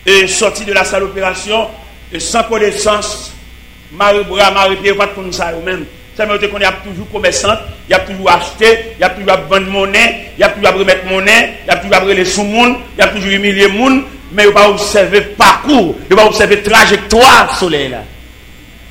et sorti de la salle d'opération, et sans connaissance, Marie-Bras, Marie-Pierre, pas de comme ça eux-mêmes. Ça veut dire qu'on a toujours commerçant, il y a toujours acheté, il y a toujours vendre monnaie, il y a toujours remettre monnaie, il y a toujours brûler sous monde, il y a toujours humilier monde, mais il va observer parcours, il va observer trajectoire soleil là.